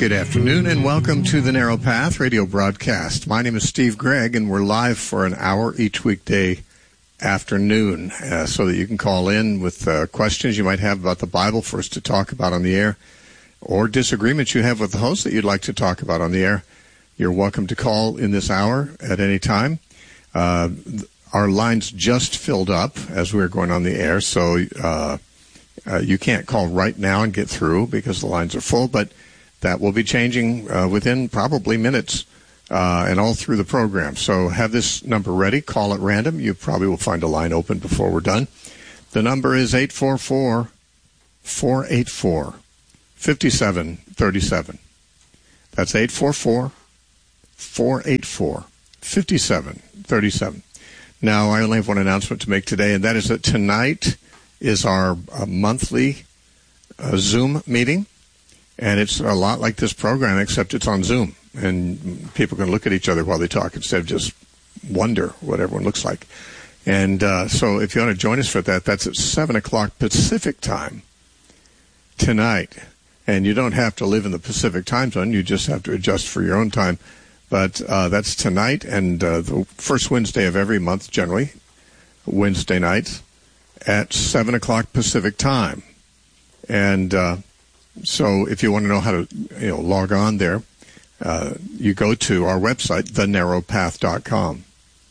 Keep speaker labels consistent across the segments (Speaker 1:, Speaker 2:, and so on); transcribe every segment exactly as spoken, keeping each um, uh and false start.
Speaker 1: Good afternoon and welcome to the Narrow Path radio broadcast. My name is Steve Gregg and we're live for an hour each weekday afternoon uh, so that you can call in with uh, questions you might have about the Bible for us to talk about on the air, or disagreements you have with the host that you'd like to talk about on the air. You're welcome to call in this hour at any time. Uh, our lines just filled up as we were going on the air, so uh, uh, you can't call right now and get through because the lines are full, but that will be changing uh, within probably minutes uh, and all through the program. So have this number ready. Call at random. You probably will find a line open before we're done. The number is eight four four, four eight four, five seven three seven. That's eight four four, four eight four, five seven three seven. Now, I only have one announcement to make today, and that is that tonight is our uh, monthly uh, Zoom meeting. And it's a lot like this program, except it's on Zoom. And people can look at each other while they talk instead of just wonder what everyone looks like. And uh, so if you want to join us for that, that's at seven o'clock Pacific time tonight. And you don't have to live in the Pacific time zone. You just have to adjust for your own time. But uh, that's tonight and uh, the first Wednesday of every month, generally, Wednesday nights, at seven o'clock Pacific time. And Uh, So if you want to know how to, you know, log on there, uh, you go to our website, the narrow path dot com.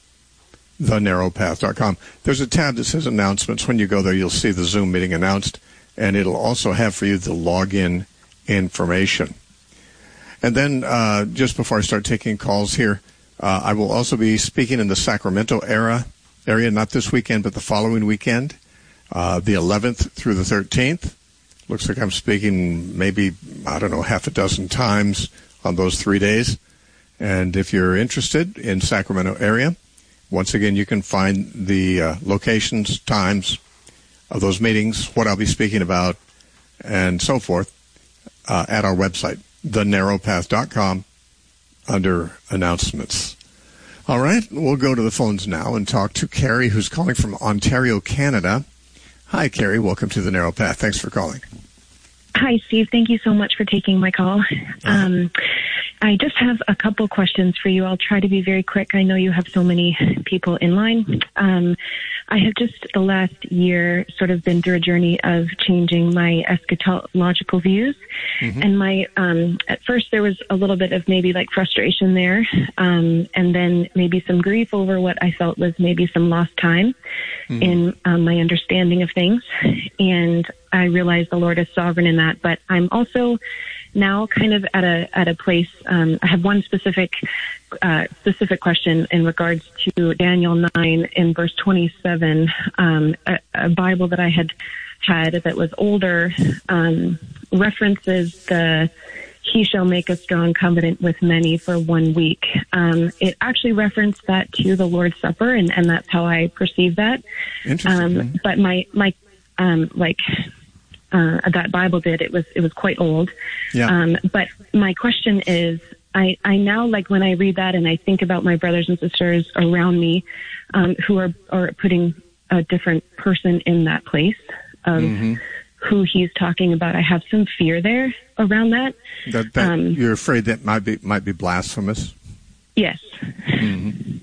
Speaker 1: the narrow path dot com. There's a tab that says announcements. When you go there, you'll see the Zoom meeting announced, and it'll also have for you the login information. And then uh, just before I start taking calls here, uh, I will also be speaking in the Sacramento area, area not this weekend, but the following weekend, uh, the eleventh through the thirteenth. Looks like I'm speaking maybe, I don't know, half a dozen times on those three days. And if you're interested in Sacramento area, once again, you can find the uh, locations, times of those meetings, what I'll be speaking about, and so forth uh, at our website, the narrow path dot com, under announcements. All right, we'll go to the phones now and talk to Carrie, who's calling from Ontario, Canada. Hi, Carrie. Welcome to the Narrow Path. Thanks for calling.
Speaker 2: Hi, Steve. Thank you so much for taking my call. Um, I just have a couple questions for you. I'll try to be very quick. I know you have so many people in line. Um, I have just the last year sort of been through a journey of changing my eschatological views. Mm-hmm. And my, um, at first there was a little bit of maybe like frustration there. Um, and then maybe some grief over what I felt was maybe some lost time mm-hmm. in um, my understanding of things. And I realize the Lord is sovereign in that, but I'm also now kind of at a at a place. Um, I have one specific uh, specific question in regards to Daniel nine in verse twenty-seven, um, a, a Bible that I had had that was older um, references the "He shall make a strong covenant with many for one week." Um, it actually referenced that to the Lord's Supper, and, and that's how I perceive that.
Speaker 1: Interesting.
Speaker 2: Um, but my my um, like. Uh, that Bible did. It was it was quite old. Yeah. Um, but my question is, I, I now, like when I read that and I think about my brothers and sisters around me um, who are, are putting a different person in that place of mm-hmm. who he's talking about, I have some fear there around that.
Speaker 1: that, that
Speaker 2: um,
Speaker 1: you're afraid that might be might be blasphemous?
Speaker 2: Yes.
Speaker 1: Mm-hmm.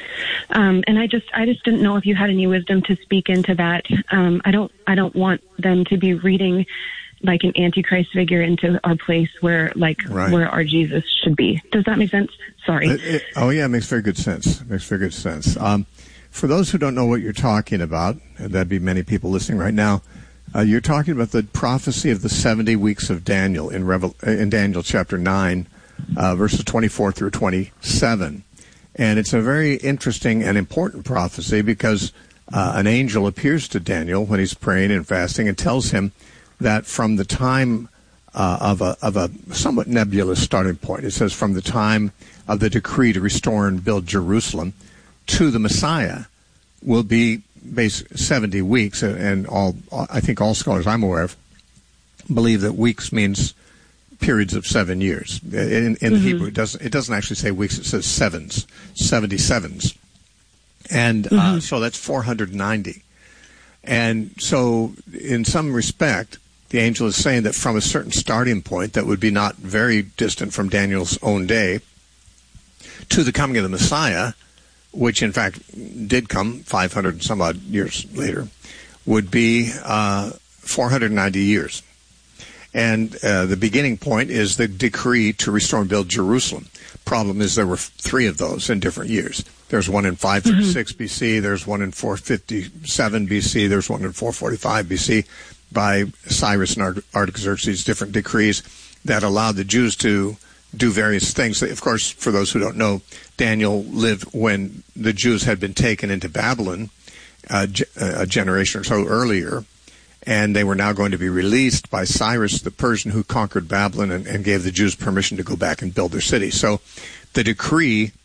Speaker 2: Um, and I just, I just didn't know if you had any wisdom to speak into that. Um, I don't, I don't want them to be reading like an Antichrist figure into our place where, like, right. where our Jesus should be. Does that make sense? Sorry.
Speaker 1: It, it, oh yeah, it makes very good sense. It makes very good sense. Um, for those who don't know what you're talking about, and that'd be many people listening right now, uh, you're talking about the prophecy of the seventy weeks of Daniel in Revel- in Daniel chapter nine, uh, verses twenty-four through twenty-seven. And it's a very interesting and important prophecy because uh, an angel appears to Daniel when he's praying and fasting and tells him that from the time uh, of a of a somewhat nebulous starting point, it says from the time of the decree to restore and build Jerusalem to the Messiah will be base seventy weeks, and all I think all scholars I'm aware of believe that weeks means periods of seven years. In, in mm-hmm. the Hebrew, it doesn't, it doesn't actually say weeks, it says sevens, seventy-sevens. And mm-hmm. uh, so that's four hundred ninety. And so in some respect, the angel is saying that from a certain starting point that would be not very distant from Daniel's own day to the coming of the Messiah, which in fact did come five hundred and some odd years later, would be uh, four hundred ninety years. And uh, the beginning point is the decree to restore and build Jerusalem. Problem is there were three of those in different years. There's one in five thirty-six mm-hmm. B C, there's one in four fifty-seven B C, there's one in four forty-five B C by Cyrus and Artaxerxes, different decrees that allowed the Jews to do various things. Of course, for those who don't know, Daniel lived when the Jews had been taken into Babylon uh, a generation or so earlier, and they were now going to be released by Cyrus the Persian, who conquered Babylon and, and gave the Jews permission to go back and build their city. So the decree